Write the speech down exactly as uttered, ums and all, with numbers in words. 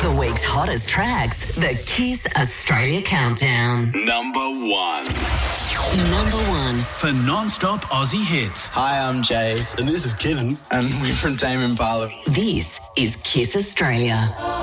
The week's hottest tracks, the Kiss Australia Countdown. Number one. Number one. For non-stop Aussie hits. Hi, I'm Jay. And this is Kevin. And we're from Tame Impala. This is Kiss Australia.